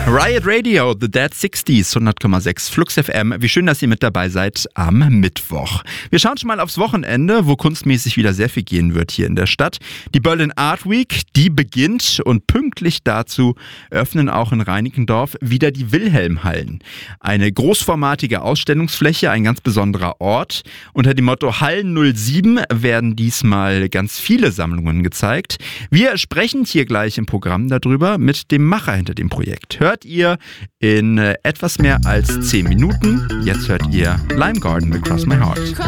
Riot Radio, The Dead 60s, 100,6 Flux FM. Wie schön, dass ihr mit dabei seid am Mittwoch. Wir schauen schon mal aufs Wochenende, wo kunstmäßig wieder sehr viel gehen wird hier in der Stadt. Die Berlin Art Week, die beginnt und pünktlich dazu öffnen auch in Reinickendorf wieder die Wilhelmhallen. Eine großformatige Ausstellungsfläche, ein ganz besonderer Ort. Unter dem Motto Hallen 07 werden diesmal ganz viele Sammlungen gezeigt. Wir sprechen hier gleich im Programm darüber mit dem Macher hinter dem Projekt. Hört ihr in etwas mehr als 10 Minuten. Jetzt hört ihr Lime Garden mit Cross My Heart.